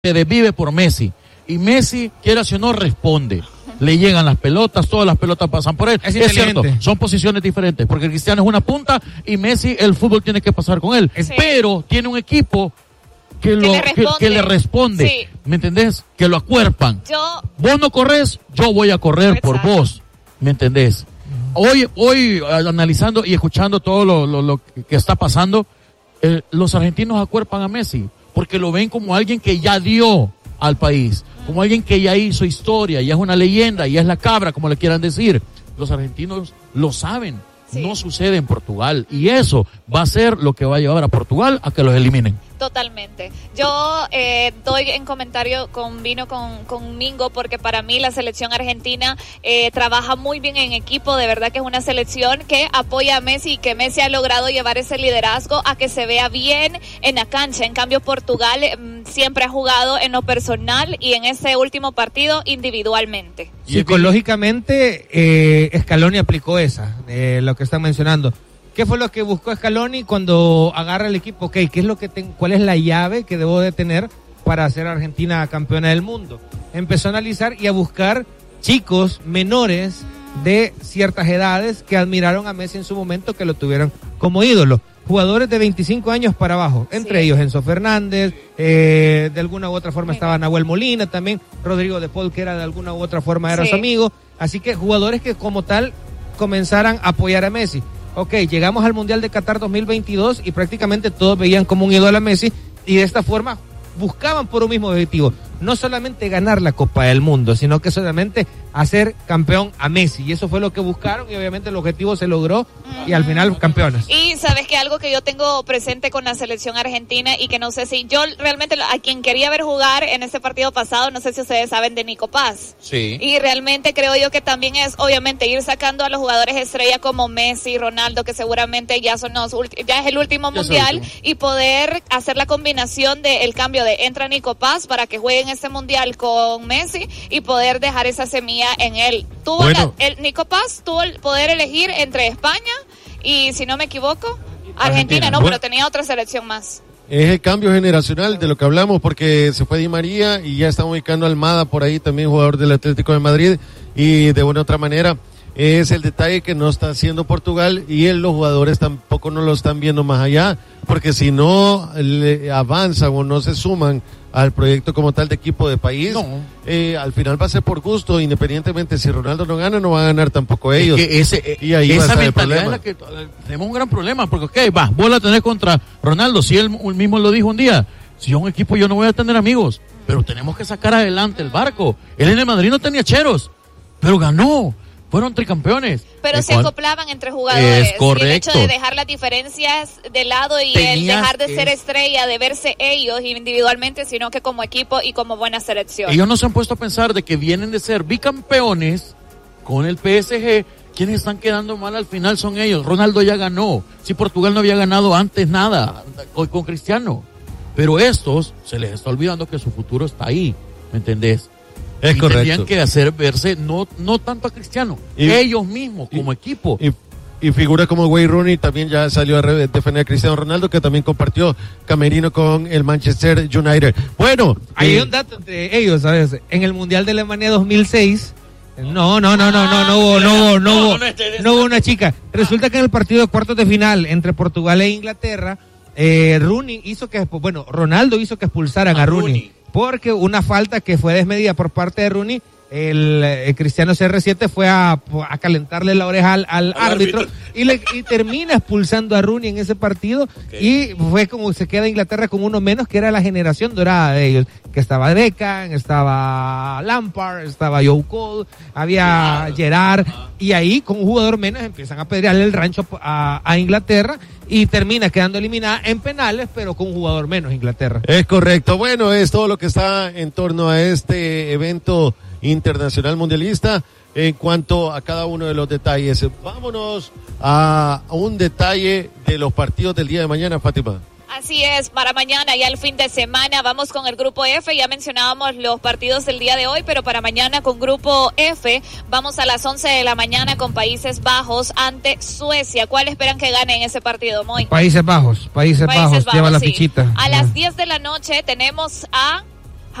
se desvive por Messi. Y Messi, quiera si o no, responde. Le llegan las pelotas, todas las pelotas pasan por él. Es cierto, son posiciones diferentes, porque Cristiano es una punta y Messi, el fútbol tiene que pasar con él. Sí. Pero tiene un equipo que le responde. Sí. ¿Me entendés? Que lo acuerpan. Vos no corres, yo voy a correr por vos. ¿Me entendés? Hoy analizando y escuchando todo lo que está pasando, los argentinos acuerpan a Messi, porque lo ven como alguien que ya dio al país, como alguien que ya hizo historia, ya es una leyenda, ya es la cabra, como le quieran decir. Los argentinos lo saben, no sucede en Portugal, y eso va a ser lo que va a llevar a Portugal a que los eliminen. Totalmente. Yo doy en comentario con Mingo, porque para mí la selección argentina trabaja muy bien en equipo. De verdad que es una selección que apoya a Messi y que Messi ha logrado llevar ese liderazgo a que se vea bien en la cancha. En cambio, Portugal siempre ha jugado en lo personal y en ese último partido individualmente. Psicológicamente, Scaloni aplicó lo que están mencionando. ¿Qué fue lo que buscó Scaloni cuando agarra el equipo? Okay, ¿cuál es la llave que debo de tener para hacer a Argentina campeona del mundo? Empezó a analizar y a buscar chicos menores de ciertas edades que admiraron a Messi en su momento, que lo tuvieron como ídolo. Jugadores de 25 años para abajo, entre ellos Enzo Fernández, de alguna u otra forma estaba Nahuel Molina también, Rodrigo de Paul, que era de alguna u otra forma era su amigo. Así que jugadores que como tal comenzaran a apoyar a Messi. Ok, llegamos al Mundial de Qatar 2022 y prácticamente todos veían como un ídolo a Messi, y de esta forma buscaban por un mismo objetivo, no solamente ganar la Copa del Mundo, sino que solamente hacer campeón a Messi, y eso fue lo que buscaron, y obviamente el objetivo se logró, y al final campeones. Y sabes que algo que yo tengo presente con la selección argentina, y que no sé si yo realmente a quien quería ver jugar en ese partido pasado, no sé si ustedes saben de Nico Paz. Sí. Y realmente creo yo que también es obviamente ir sacando a los jugadores estrella como Messi, Ronaldo, que seguramente ya es el último mundial, y poder hacer la combinación del cambio de entra Nico Paz para que jueguen este mundial con Messi y poder dejar esa semilla en él. Nico Paz tuvo el poder elegir entre España y, si no me equivoco, Argentina, pero tenía otra selección más. Es el cambio generacional de lo que hablamos, porque se fue Di María y ya estamos ubicando a Almada por ahí, también jugador del Atlético de Madrid, y de una u otra manera es el detalle que no está haciendo Portugal, y los jugadores tampoco no lo están viendo más allá, porque si no avanzan o no se suman al proyecto como tal de equipo de país, al final va a ser por gusto, independientemente si Ronaldo no gana, no va a ganar tampoco ellos. Y ahí esa mentalidad es la que tenemos un gran problema, porque vos la tenés contra Ronaldo, si él mismo lo dijo un día, si yo un equipo yo no voy a tener amigos, pero tenemos que sacar adelante el barco. Él en el Madrid no tenía cheros, pero ganó. Fueron tricampeones. Pero se acoplaban entre jugadores. Es correcto. El hecho de dejar las diferencias de lado y el dejar de ser estrella, de verse ellos individualmente, sino que como equipo y como buena selección. Ellos no se han puesto a pensar de que vienen de ser bicampeones con el PSG. Quienes están quedando mal al final son ellos. Ronaldo ya ganó. Si Portugal no había ganado antes nada con Cristiano. Pero estos se les está olvidando que su futuro está ahí. ¿Me entendés? Es correcto. Tendrían que verse no tanto a Cristiano, ellos mismos como equipo. Y figuras como Wayne Rooney también ya salió a defender a Cristiano Ronaldo, que también compartió camerino con el Manchester United. Bueno, hay un dato entre ellos, ¿sabes? En el Mundial de Alemania 2006, no hubo una chica. Resulta que en el partido de cuartos de final entre Portugal e Inglaterra, Ronaldo hizo que expulsaran a Rooney. Porque una falta que fue desmedida por parte de Rooney, el Cristiano CR7 fue a calentarle la oreja al árbitro y termina expulsando a Rooney en ese partido. Y fue como se queda Inglaterra con uno menos, que era la generación dorada de ellos, que estaba Beckham, estaba Lampard, estaba Joe Cole, había Gerrard, y ahí con un jugador menos empiezan a pedrearle el rancho a Inglaterra, y termina quedando eliminada en penales, pero con un jugador menos Inglaterra. Es correcto. Bueno, es todo lo que está en torno a este evento internacional mundialista en cuanto a cada uno de los detalles. Vámonos a un detalle de los partidos del día de mañana, Fátima. Así es, para mañana, ya el fin de semana, vamos con el grupo F. Ya mencionábamos los partidos del día de hoy, pero para mañana con grupo F vamos a las 11 de la mañana con Países Bajos ante Suecia. ¿Cuál esperan que gane en ese partido, Moy? Países Bajos, lleva la fichita. A las 10 de la noche tenemos a